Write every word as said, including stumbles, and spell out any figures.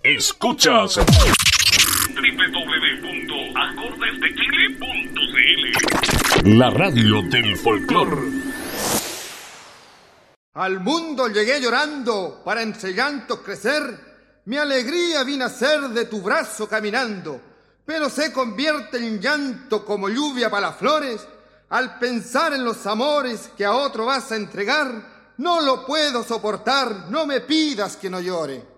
Escuchas doble u doble u doble u punto acordes de chile punto c l, la radio del folclor. Al mundo llegué llorando para entre llantos crecer. Mi alegría vino a ser de tu brazo caminando, pero se convierte en llanto como lluvia para las flores. Al pensar en los amores que a otro vas a entregar, no lo puedo soportar, no me pidas que no llore.